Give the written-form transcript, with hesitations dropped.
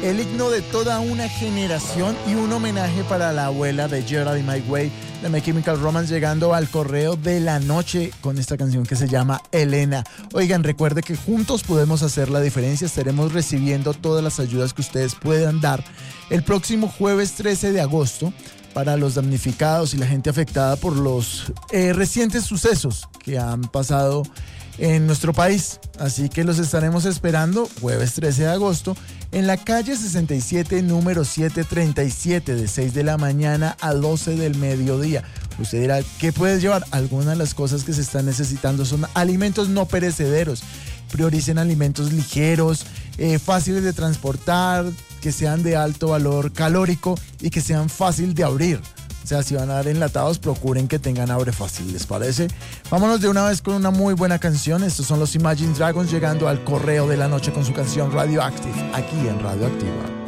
el himno de toda una generación y un homenaje para la abuela de Gerald y Mike Way de My Chemical Romance, llegando al correo de la noche con esta canción que se llama Elena. Oigan, recuerde que juntos podemos hacer la diferencia. Estaremos recibiendo todas las ayudas que ustedes puedan dar el próximo jueves 13 de agosto para los damnificados y la gente afectada por los recientes sucesos que han pasado en nuestro país. Así que los estaremos esperando jueves 13 de agosto en la calle 67, número 737, de 6 de la mañana a 12 del mediodía. Usted dirá, ¿qué puedes llevar? Algunas de las cosas que se están necesitando son alimentos no perecederos. Prioricen alimentos ligeros, fáciles de transportar, que sean de alto valor calórico y que sean fácil de abrir. O sea, si van a dar enlatados, procuren que tengan abre fácil, ¿les parece? Vámonos de una vez con una muy buena canción. Estos son los Imagine Dragons llegando al correo de la noche con su canción Radioactive, aquí en Radio Activa.